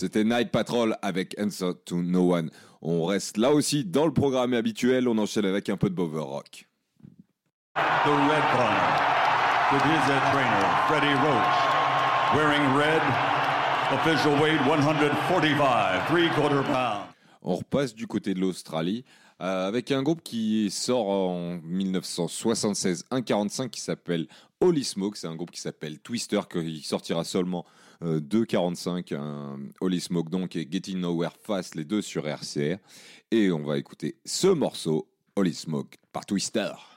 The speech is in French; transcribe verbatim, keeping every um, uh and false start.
C'était Night Patrol avec Answer to No One. On reste là aussi dans le programme habituel, on enchaîne avec un peu de Bover Rock. The Red Corner, with his head trainer, Freddie Roach, wearing red, official weight one forty-five, three quarter pounds. On repasse du côté de l'Australie euh, avec un groupe qui sort en dix-neuf cent soixante-seize un quarante-cinq qui s'appelle Holy Smoke. C'est un groupe qui s'appelle Twister, qui sortira seulement euh, deux quarante-cinq. Un Holy Smoke donc et Getting Nowhere Fast, les deux sur R C R. Et on va écouter ce morceau, Holy Smoke, par Twister.